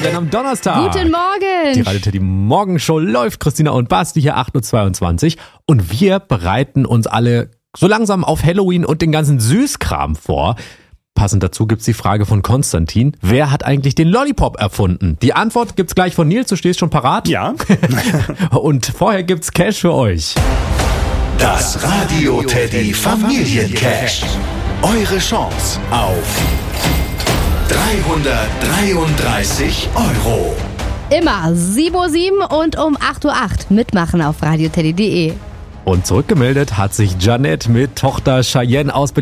Morgen am Donnerstag. Guten Morgen. Die Radio Teddy Morgenshow läuft. Christina und Basti hier 8.22 Uhr. Und wir bereiten uns alle so langsam auf Halloween und den ganzen Süßkram vor. Passend dazu gibt's die Frage von Konstantin. Wer hat eigentlich den Lollipop erfunden? Die Antwort gibt's gleich von Nils. Du stehst schon parat? Ja. Und vorher gibt's Cash für euch. Das Radio Teddy Familiencash. Eure Chance auf 333 €. Immer 7:07 Uhr und um 8:08 Uhr mitmachen auf radioteddy.de. Und zurückgemeldet hat sich Janette mit Tochter Cheyenne aus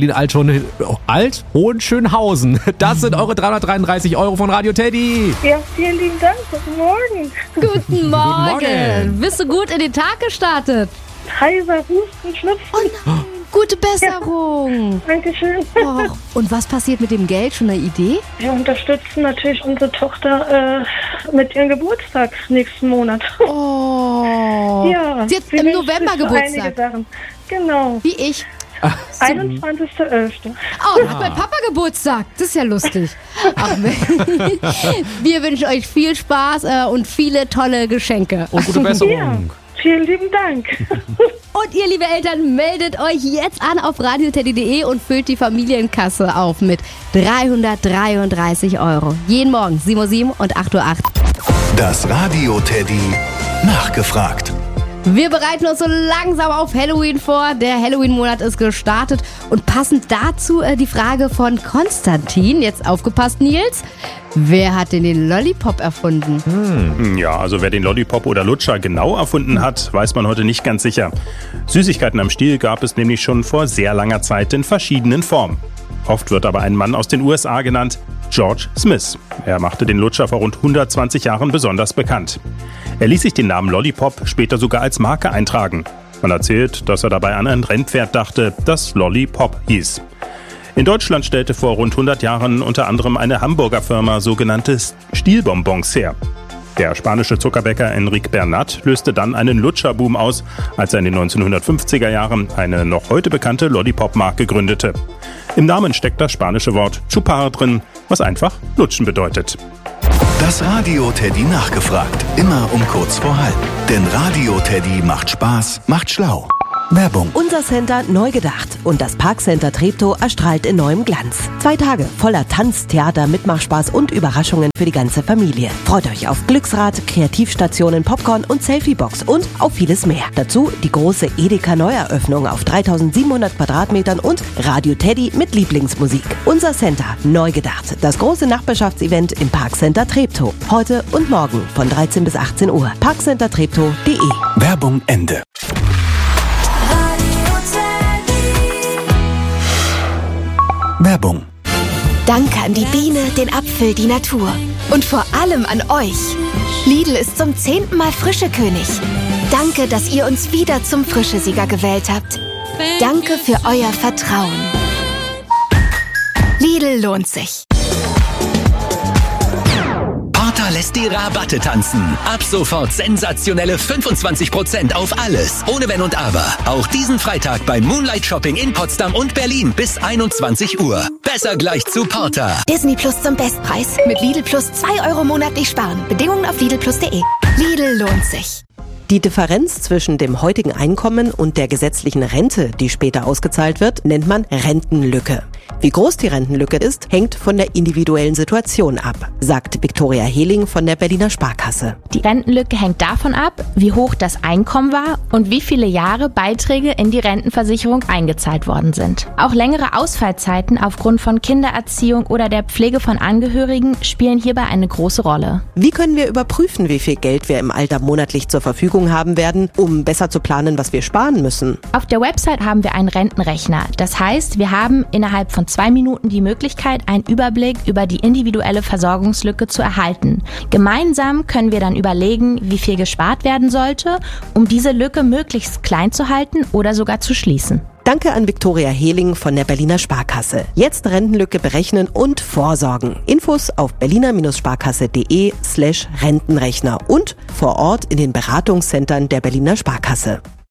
Berlin-Alt-Hohenschönhausen. Das sind eure 333 € von Radio Teddy. Ja, vielen lieben Dank. Guten Morgen. Guten Morgen. Morgen. Bist du gut in den Tag gestartet? Heiser, Husten, Schnupfen. Oh nein, gute Besserung. Dankeschön. Och, und was passiert mit dem Geld? Schon eine Idee? Wir unterstützen natürlich unsere Tochter mit ihrem Geburtstag nächsten Monat. Oh. Ja. Sie hat wir im wünschen November sich so Geburtstag. einige Sachen. Genau. Wie ich. 21.11. Oh, da hat mein Papa Geburtstag. Das ist ja lustig. Ach, wir wünschen euch viel Spaß und viele tolle Geschenke. Und gute Besserung. Ja. Vielen lieben Dank. Und ihr, liebe Eltern, meldet euch jetzt an auf radioteddy.de und füllt die Familienkasse auf mit 333 €. Jeden Morgen 7:07 Uhr und 8:08 Uhr. Das Radio Teddy nachgefragt. Wir bereiten uns so langsam auf Halloween vor. Der Halloween-Monat ist gestartet. Und passend dazu die Frage von Konstantin. Jetzt aufgepasst, Nils. Wer hat denn den Lollipop erfunden? Ja, also wer den Lollipop oder Lutscher genau erfunden hat, weiß man heute nicht ganz sicher. Süßigkeiten am Stiel gab es nämlich schon vor sehr langer Zeit in verschiedenen Formen. Oft wird aber ein Mann aus den USA genannt, George Smith. Er machte den Lutscher vor rund 120 Jahren besonders bekannt. Er ließ sich den Namen Lollipop später sogar als Marke eintragen. Man erzählt, dass er dabei an ein Rennpferd dachte, das Lollipop hieß. In Deutschland stellte vor rund 100 Jahren unter anderem eine Hamburger Firma sogenannte Stielbonbons her. Der spanische Zuckerbäcker Enrique Bernat löste dann einen Lutscherboom aus, als er in den 1950er Jahren eine noch heute bekannte Lollipop-Marke gründete. Im Namen steckt das spanische Wort chupar drin, was einfach lutschen bedeutet. Das Radio Teddy nachgefragt. Immer um kurz vor halb. Denn Radio Teddy macht Spaß, macht schlau. Werbung. Unser Center neu gedacht und das Parkcenter Treptow erstrahlt in neuem Glanz. 2 Tage voller Tanz, Theater, Mitmachspaß und Überraschungen für die ganze Familie. Freut euch auf Glücksrad, Kreativstationen, Popcorn und Selfiebox und auf vieles mehr. Dazu die große Edeka Neueröffnung auf 3700 Quadratmetern und Radio Teddy mit Lieblingsmusik. Unser Center neu gedacht. Das große Nachbarschaftsevent im Parkcenter Treptow. Heute und morgen von 13 bis 18 Uhr. Parkcentertreptow.de. Werbung Ende. Werbung. Danke an die Biene, den Apfel, die Natur. Und vor allem an euch. Lidl ist zum 10. Mal Frischekönig. Danke, dass ihr uns wieder zum Frischesieger gewählt habt. Danke für euer Vertrauen. Lidl lohnt sich. Porter lässt die Rabatte tanzen. Ab sofort sensationelle 25% auf alles. Ohne Wenn und Aber. Auch diesen Freitag beim Moonlight Shopping in Potsdam und Berlin bis 21 Uhr. Besser gleich zu Porter. Disney Plus zum Bestpreis. Mit Lidl Plus 2 € monatlich sparen. Bedingungen auf lidlplus.de. Lidl lohnt sich. Die Differenz zwischen dem heutigen Einkommen und der gesetzlichen Rente, die später ausgezahlt wird, nennt man Rentenlücke. Wie groß die Rentenlücke ist, hängt von der individuellen Situation ab, sagt Viktoria Hehling von der Berliner Sparkasse. Die Rentenlücke hängt davon ab, wie hoch das Einkommen war und wie viele Jahre Beiträge in die Rentenversicherung eingezahlt worden sind. Auch längere Ausfallzeiten aufgrund von Kindererziehung oder der Pflege von Angehörigen spielen hierbei eine große Rolle. Wie können wir überprüfen, wie viel Geld wir im Alter monatlich zur Verfügung haben werden, um besser zu planen, was wir sparen müssen? Auf der Website haben wir einen Rentenrechner. Das heißt, wir haben innerhalb von 2 Minuten die Möglichkeit, einen Überblick über die individuelle Versorgungslücke zu erhalten. Gemeinsam können wir dann überlegen, wie viel gespart werden sollte, um diese Lücke möglichst klein zu halten oder sogar zu schließen. Danke an Viktoria Hehling von der Berliner Sparkasse. Jetzt Rentenlücke berechnen und vorsorgen. Infos auf berliner-sparkasse.de/Rentenrechner und vor Ort in den Beratungszentren der Berliner Sparkasse.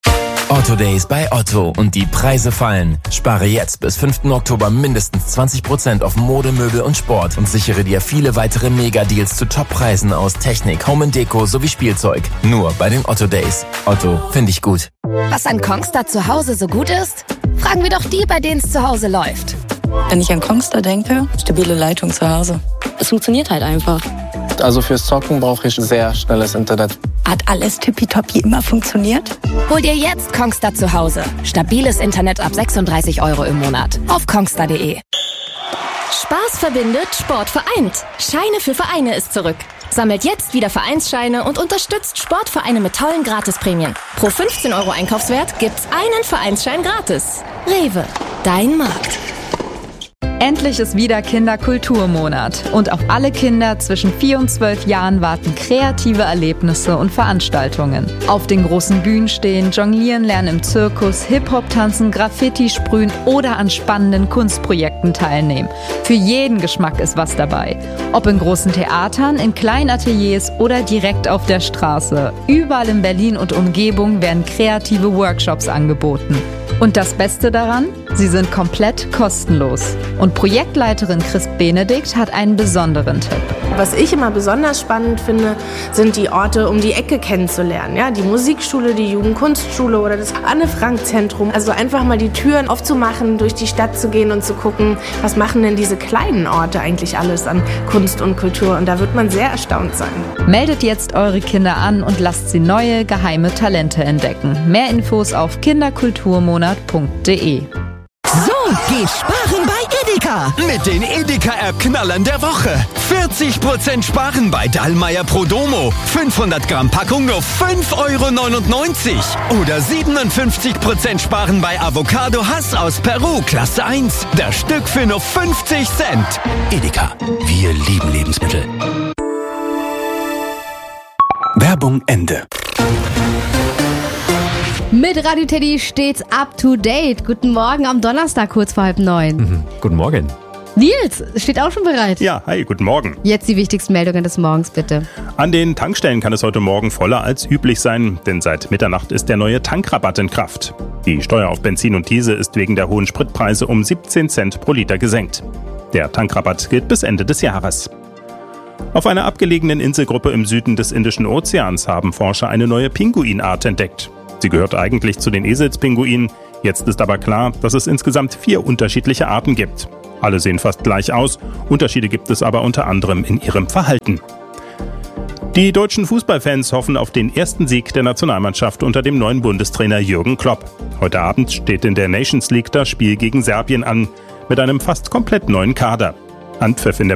Otto Days bei Otto und die Preise fallen. Spare jetzt bis 5. Oktober mindestens 20% auf Mode, Möbel und Sport und sichere dir viele weitere Mega-Deals zu Top-Preisen aus Technik, Home & Deko sowie Spielzeug. Nur bei den Otto Days. Otto, finde ich gut. Was an Kongstar zu Hause so gut ist? Fragen wir doch die, bei denen es zu Hause läuft. Wenn ich an Kongstar denke, stabile Leitung zu Hause. Es funktioniert halt einfach. Also fürs Zocken brauche ich sehr schnelles Internet. Hat alles tippitoppi immer funktioniert? Hol dir jetzt Kongstar zu Hause. Stabiles Internet ab 36 € im Monat. Auf kongstar.de. Spaß verbindet, Sport vereint. Scheine für Vereine ist zurück. Sammelt jetzt wieder Vereinsscheine und unterstützt Sportvereine mit tollen Gratisprämien. Pro 15 € Einkaufswert gibt's einen Vereinsschein gratis. Rewe, dein Markt. Endlich ist wieder Kinderkulturmonat und auf alle Kinder zwischen 4 und 12 Jahren warten kreative Erlebnisse und Veranstaltungen. Auf den großen Bühnen stehen, jonglieren lernen im Zirkus, Hip-Hop tanzen, Graffiti sprühen oder an spannenden Kunstprojekten teilnehmen. Für jeden Geschmack ist was dabei. Ob in großen Theatern, in kleinen Ateliers oder direkt auf der Straße. Überall in Berlin und Umgebung werden kreative Workshops angeboten. Und das Beste daran? Sie sind komplett kostenlos. Und Projektleiterin Chris Benedikt hat einen besonderen Tipp. Was ich immer besonders spannend finde, sind die Orte um die Ecke kennenzulernen. Ja, die Musikschule, die Jugendkunstschule oder das Anne-Frank-Zentrum. Also einfach mal die Türen aufzumachen, durch die Stadt zu gehen und zu gucken, was machen denn diese kleinen Orte eigentlich alles an Kunst und Kultur. Und da wird man sehr erstaunt sein. Meldet jetzt eure Kinder an und lasst sie neue, geheime Talente entdecken. Mehr Infos auf kinderkulturmonat.de. So geht Sparen bei Edeka. Mit den Edeka-App-Knallern der Woche. 40% Sparen bei Dallmayr Prodomo. 500 Gramm Packung nur 5,99 €. Oder 57% Sparen bei Avocado Hass aus Peru, Klasse 1. Das Stück für nur 50 Cent. Edeka, wir lieben Lebensmittel. Werbung Ende. Mit Radio Teddy stets up to date. Guten Morgen am Donnerstag, kurz vor 8:30. Guten Morgen. Nils, steht auch schon bereit. Ja, hi, guten Morgen. Jetzt die wichtigsten Meldungen des Morgens, bitte. An den Tankstellen kann es heute Morgen voller als üblich sein, denn seit Mitternacht ist der neue Tankrabatt in Kraft. Die Steuer auf Benzin und Diesel ist wegen der hohen Spritpreise um 17 Cent pro Liter gesenkt. Der Tankrabatt gilt bis Ende des Jahres. Auf einer abgelegenen Inselgruppe im Süden des Indischen Ozeans haben Forscher eine neue Pinguinart entdeckt. Sie gehört eigentlich zu den Eselspinguinen. Jetzt ist aber klar, dass es insgesamt 4 unterschiedliche Arten gibt. Alle sehen fast gleich aus. Unterschiede gibt es aber unter anderem in ihrem Verhalten. Die deutschen Fußballfans hoffen auf den ersten Sieg der Nationalmannschaft unter dem neuen Bundestrainer Jürgen Klopp. Heute Abend steht in der Nations League das Spiel gegen Serbien an, mit einem fast komplett neuen Kader. Anpfiff in der